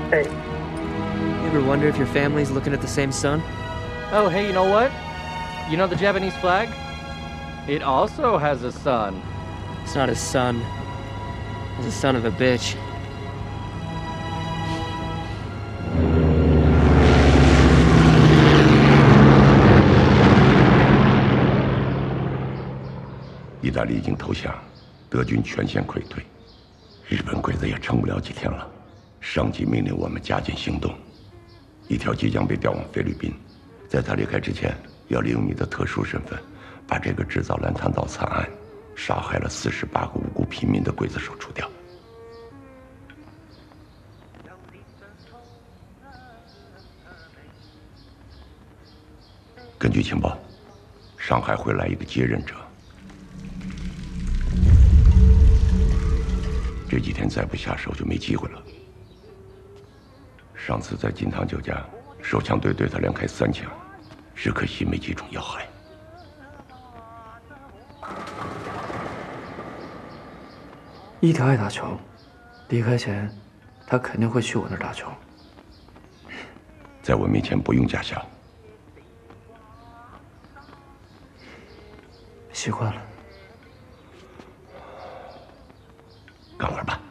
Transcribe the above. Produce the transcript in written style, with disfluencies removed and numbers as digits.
Hey. You ever wonder if your family's looking at the same sun? Oh, hey, you know what? You know the Japanese flag? It also has a sun. It's not his son. He's a son of a bitch. 意大利已经投降，德军全线溃退，日本鬼子也撑不了几天了。上级命令我们加紧行动，一条即将被调往菲律宾，在他离开之前，要利用你的特殊身份，把这个制造蓝潭岛惨案、杀害了48个无辜平民的刽子手除掉。根据情报，上海会来一个接任者。 这几天再不下手就没机会了。上次在金堂酒家，手枪队对他连开3枪，只可惜没击中要害。 一条爱打球，离开前，他肯定会去我那儿打球。 在我面前不用假笑。 习惯了。 干活吧。